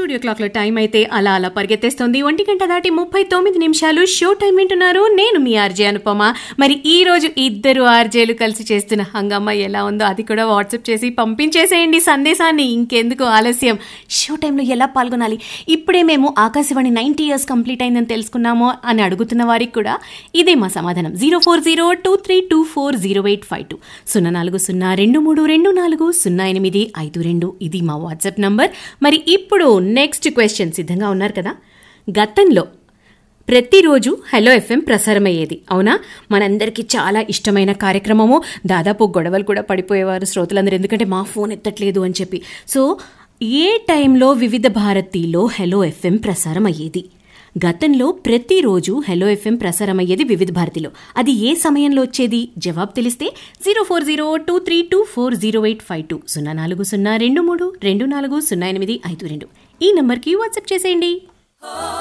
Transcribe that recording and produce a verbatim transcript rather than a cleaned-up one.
Studio clock లో time అయితే అలా అలా పరిగెత్తేస్తుంది. ఒంటి గంట దాటి ముప్పై తొమ్మిది నిమిషాలు షో టైం వింటున్నారు. నేను మీ ఆర్జే అనుపమ. మరి ఈ రోజు ఇద్దరు ఆర్జేలు కలిసి చేస్తున్న హంగామా ఎలా ఉందో అది కూడా వాట్సాప్ చేసి పంపించేసేయండి సందేశాన్ని. ఇంకెందుకు ఆలస్యం, షో టైంలో ఎలా పాల్గొనాలి? ఇప్పుడే మేము ఆకాశవాణి నైన్టీ ఇయర్స్ కంప్లీట్ అయిందని తెలుసుకున్నాము అని అడుగుతున్న వారికి కూడా ఇదే మా సమాధానం. Zero four zero two three two four zero eight five two సున్నా నాలుగు సున్నా రెండు మూడు రెండు నాలుగు సున్నా ఎనిమిది ఐదు రెండు ఇది మా వాట్సాప్ నంబర్. మరి ఇప్పుడు నెక్స్ట్ క్వశ్చన్, సిద్ధంగా ఉన్నారు కదా? గతంలో ప్రతిరోజు హలో ఎఫ్ఎం ప్రసారమయ్యేది, అవునా? మనందరికీ చాలా ఇష్టమైన కార్యక్రమము. దాదాపు గొడవలు కూడా పడిపోయేవారు శ్రోతలందరూ, ఎందుకంటే మా ఫోన్ ఎత్తట్లేదు అని చెప్పి. సో ఏ టైంలో వివిధ భారతిలో హలో ఎఫ్ఎం ప్రసారం అయ్యేది? గతంలో ప్రతిరోజు హలో ఎఫ్ఎం ప్రసారం అయ్యేది వివిధ భారతిలో. అది ఏ సమయంలో వచ్చేది? జవాబు తెలిస్తే zero four zero two three two four zero eight five two సున్నా నాలుగు సున్నా రెండు మూడు రెండు నాలుగు సున్నా ఎనిమిది ఐదు రెండు ఈ నంబర్కి వాట్సాప్ చేసేయండి.